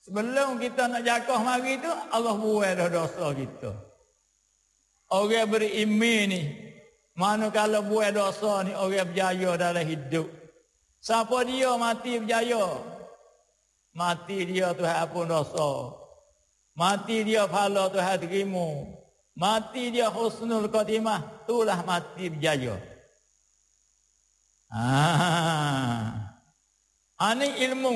Sebelum kita nak jatuh mari tu, Allah buai dah dosa kita. Orang beriman ni, mana kalau buai dosa ni, orang berjaya dalam hidup. Siapa dia mati berjaya? Mati dia Tuhan ampun dosa. Mati dia pahala Tuhan terima. Mati dia husnul khatimah. Itulah mati berjaya. Ini ilmu.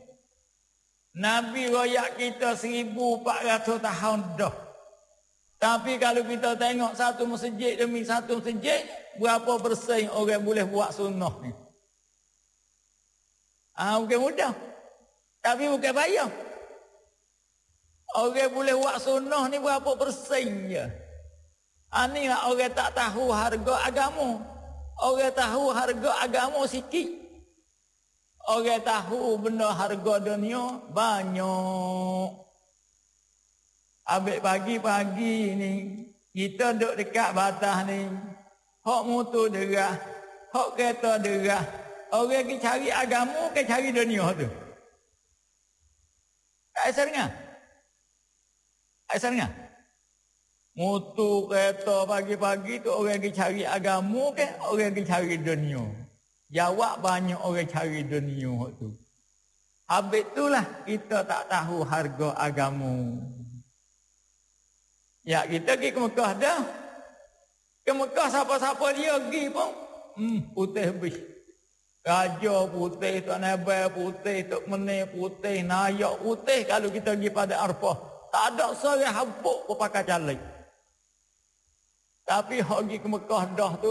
Nabi royak kita 1400 tahun dah. Tapi kalau kita tengok satu masjid demi satu masjid, berapa persen orang boleh buat sunnah ni? Bukan mudah. Tapi bukan payah. Orang boleh buat sunnah ni berapa persen je. Ini lah orang tak tahu harga agama. Orang tahu harga agama sikit. Orang tahu benda harga dunia banyak. Habis pagi-pagi ni, kita duduk dekat batas ni. Hak motor derah, hak kereta derah. Orang pergi cari agama ke cari dunia tu? Tak dengar? Tak dengar? Motor kereta pagi-pagi tu orang pergi cari agama ke orang pergi cari dunia? Jawab banyak orang cari dunia tu. Habis itulah kita tak tahu harga agama. Ya kita pergi ke Mekah dah. Ke Mekah siapa-siapa dia pergi pun putih habis. Raja putih, Tok Nabai putih, Tok Menir putih, Nayak putih. Kalau kita pergi pada Arfah, tak ada seorang habuk pun pakai calik. Tapi orang pergi ke Mekah dah tu,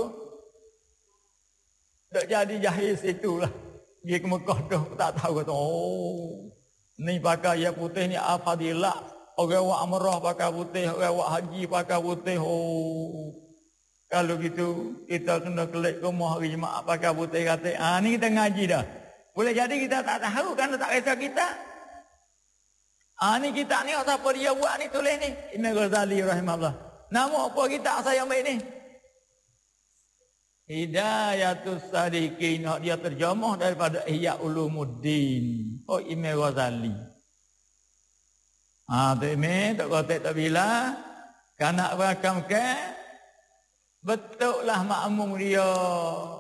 tak jadi jahil situlah. Pergi ke Mekah dah, tak tahu kata, ni pakai yang putih ni Al-Fadilah. Orang buat umrah pakai putih, orang buat haji pakai putih. Kalau gitu, kita kena kelik rumah hari Jumaat pakai putih kata, ni kita ngaji dah. Boleh jadi kita tak tahu kan, tak kisah kita. Ni kita ni, siapa dia buat ni, tulis ni. Imam Ghazali rahimahullah. Nama apa kita saya ambil ni? Hidayatus Sadiqin. Dia terjemah daripada Ihya Ulumuddin. Imam Ghazali. Tu Imam, tak kotak tak bila. Kanak rakam ke, betul lah makmum dia.